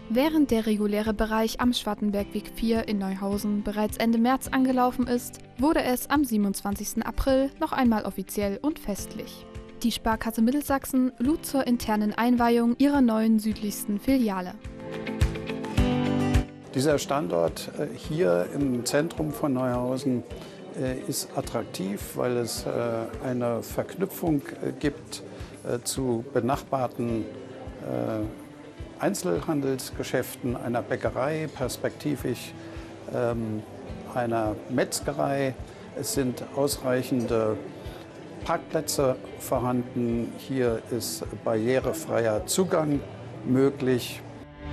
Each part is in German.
Während der reguläre Bereich am Schwartenbergweg 4 in Neuhausen bereits Ende März angelaufen ist, wurde es am 27. April noch einmal offiziell und festlich. Die Sparkasse Mittelsachsen lud zur internen Einweihung ihrer neuen südlichsten Filiale. Dieser Standort hier im Zentrum von Neuhausen ist attraktiv, weil es eine Verknüpfung gibt zu benachbarten Einzelhandelsgeschäften, einer Bäckerei, perspektivisch einer Metzgerei. Es sind ausreichende Parkplätze vorhanden. Hier ist barrierefreier Zugang möglich.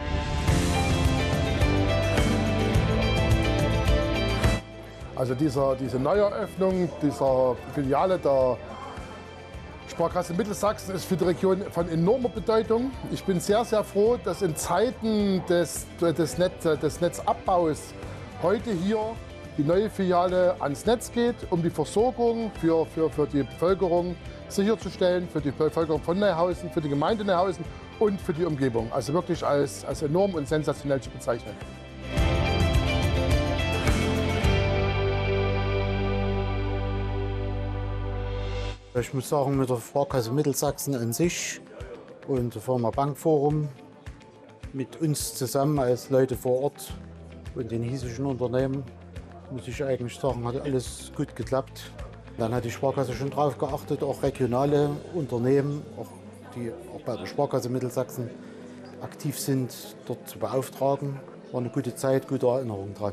Also diese Neueröffnung dieser Filiale der Sparkasse Mittelsachsen ist für die Region von enormer Bedeutung. Ich bin sehr, sehr froh, dass in Zeiten des Netzabbaus heute hier die neue Filiale ans Netz geht, um die Versorgung für die Bevölkerung sicherzustellen, für die Bevölkerung von Neuhausen, für die Gemeinde Neuhausen und für die Umgebung. Also wirklich als enorm und sensationell zu bezeichnen. Ich muss sagen, mit der Sparkasse Mittelsachsen an sich und der Firma Bankforum, mit uns zusammen als Leute vor Ort und den hiesischen Unternehmen, muss ich eigentlich sagen, hat alles gut geklappt. Dann hat die Sparkasse schon darauf geachtet, auch regionale Unternehmen, die auch bei der Sparkasse Mittelsachsen aktiv sind, dort zu beauftragen. War eine gute Zeit, gute Erinnerung dran.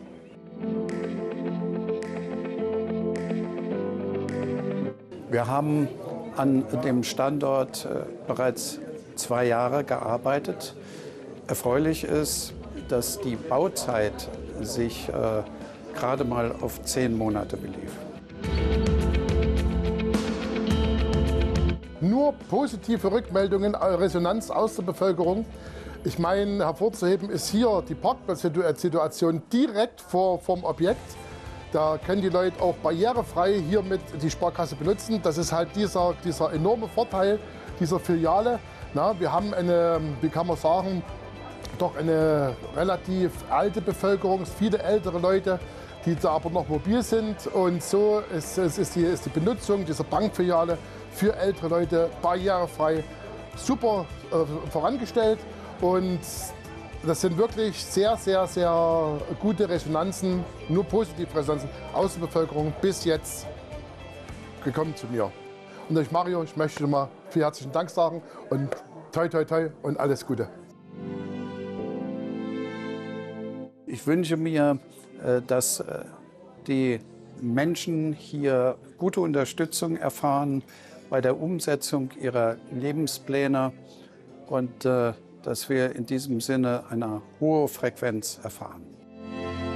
Wir haben an dem Standort bereits 2 Jahre gearbeitet. Erfreulich ist, dass die Bauzeit sich gerade mal auf 10 Monate belief. Nur positive Rückmeldungen, Resonanz aus der Bevölkerung. Ich meine, hervorzuheben ist hier die Parkplatzsituation direkt vorm Objekt. Da können die Leute auch barrierefrei hier mit die Sparkasse benutzen. Das ist halt dieser enorme Vorteil dieser Filiale. Na, wir haben eine, wie kann man sagen, doch eine relativ alte Bevölkerung, viele ältere Leute, die da aber noch mobil sind. Und so ist die Benutzung dieser Bankfiliale für ältere Leute barrierefrei super vorangestellt. Und das sind wirklich sehr, sehr, sehr gute Resonanzen, nur positive Resonanzen aus der Bevölkerung bis jetzt gekommen zu mir. Und euch Mario, ich möchte mal vielen herzlichen Dank sagen und toi, toi, toi und alles Gute. Ich wünsche mir, dass die Menschen hier gute Unterstützung erfahren bei der Umsetzung ihrer Lebenspläne und dass wir in diesem Sinne eine hohe Frequenz erfahren.